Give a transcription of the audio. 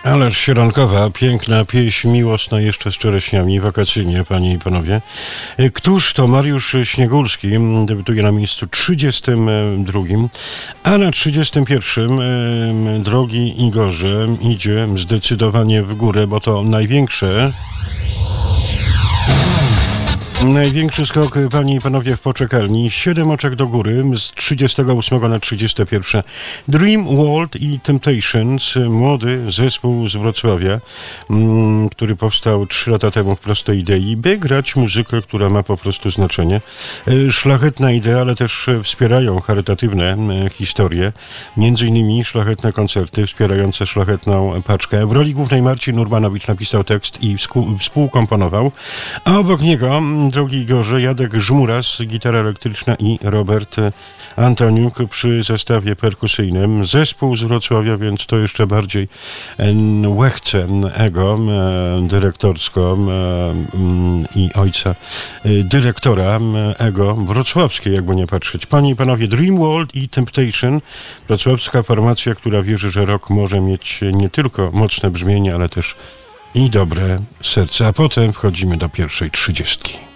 Ależ sierankowa, piękna pieśń miłosna jeszcze z czereśniami, wakacyjnie, panie i panowie. Któż to? Mariusz Śniegulski debiutuje na miejscu 32, a na 31, drogi Igorze, idzie zdecydowanie w górę, bo to Największy skok, panie i panowie, w poczekalni. 7 oczek do góry, z 38 na 31. Dream World i Temptations, młody zespół z Wrocławia, który powstał 3 lata temu w prostej idei, by grać muzykę, która ma po prostu znaczenie. Szlachetna idea, ale też wspierają charytatywne historie, między innymi szlachetne koncerty wspierające szlachetną paczkę. W roli głównej Marcin Urbanowicz napisał tekst i współkomponował, a obok niego, drogi Igorze, Jadek Żmuras, gitara elektryczna i Robert Antoniuk przy zestawie perkusyjnym. Zespół z Wrocławia, więc to jeszcze bardziej łechce ego dyrektorsko i ojca dyrektora ego wrocławskiej, jakby nie patrzeć. Panie i panowie, Dream World i Temptation, wrocławska formacja, która wierzy, że rock może mieć nie tylko mocne brzmienie, ale też i dobre serce. A potem wchodzimy do pierwszej 30.